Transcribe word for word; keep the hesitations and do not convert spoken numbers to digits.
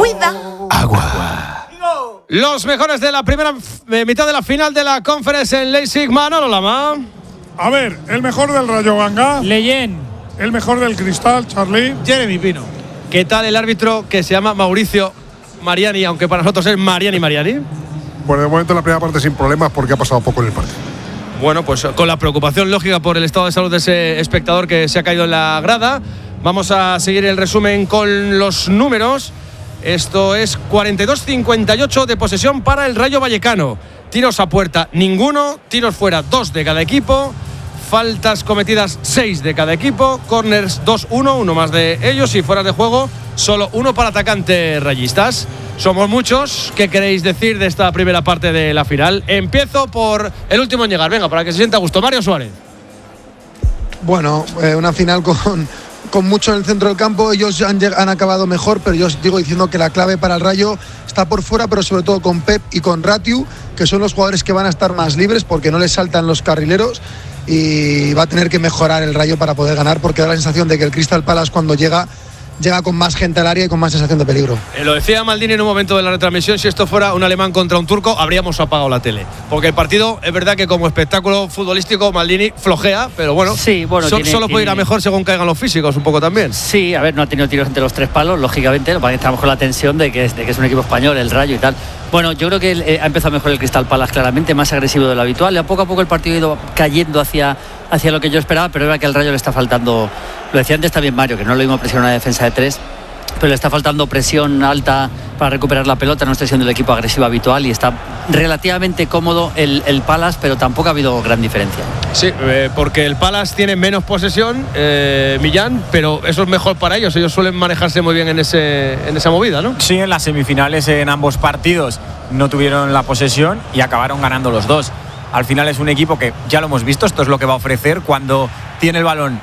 Cuida. Agua. Los mejores de la primera eh, mitad de la final de la Conference en Leipzig. Manolo Lama. A ver, el mejor del Rayo Ganga. Leyen. El mejor del Cristal, Charlie. Jeremy Pino. ¿Qué tal el árbitro que se llama Mauricio Mariani, aunque para nosotros es Mariani Mariani? Pues de momento la primera parte sin problemas porque ha pasado poco en el partido. Bueno, pues con la preocupación lógica por el estado de salud de ese espectador que se ha caído en la grada. Vamos a seguir el resumen con los números. Esto es cuarenta y dos cincuenta y ocho de posesión para el Rayo Vallecano. Tiros a puerta, ninguno. Tiros fuera, dos de cada equipo. Faltas cometidas, seis de cada equipo. Corners, dos uno, uno más de ellos. Y fuera de juego, solo uno para atacantes rayistas. Somos muchos. ¿Qué queréis decir de esta primera parte de la final? Empiezo por el último en llegar. Venga, para que se sienta a gusto. Mario Suárez. Bueno, eh, una final con, con mucho en el centro del campo. Ellos han, han acabado mejor, pero yo os digo diciendo que la clave para el Rayo está por fuera, pero sobre todo con Pep y con Ratiu, que son los jugadores que van a estar más libres porque no les saltan los carrileros. Y va a tener que mejorar el Rayo para poder ganar, porque da la sensación de que el Crystal Palace cuando llega llega con más gente al área y con más sensación de peligro. Eh, lo decía Maldini en un momento de la retransmisión: si esto fuera un alemán contra un turco, habríamos apagado la tele, porque el partido es verdad que como espectáculo futbolístico Maldini flojea, pero bueno, sí, bueno so, tiene, solo tiene... puede ir a mejor según caigan los físicos un poco también. Sí, a ver, no ha tenido tiros entre los tres palos, lógicamente, lo que estamos con la tensión de que, es, de que es un equipo español, el Rayo y tal. Bueno, yo creo que eh, ha empezado mejor el Crystal Palace, claramente más agresivo de lo habitual. Y a poco a poco el partido ha ido cayendo hacia, hacia lo que yo esperaba, pero era que al Rayo le está faltando, lo decía antes también Mario, que no lo mismo presionar una defensa de tres, pero le está faltando presión alta para recuperar la pelota. No está siendo el equipo agresivo habitual y está relativamente cómodo el, el Palace, pero tampoco ha habido gran diferencia. Sí, eh, porque el Palace tiene menos posesión, eh, Millán, pero eso es mejor para ellos. Ellos suelen manejarse muy bien en, ese, en esa movida, ¿no? Sí, en las semifinales en ambos partidos no tuvieron la posesión y acabaron ganando los dos. Al final es un equipo que ya lo hemos visto, esto es lo que va a ofrecer cuando tiene el balón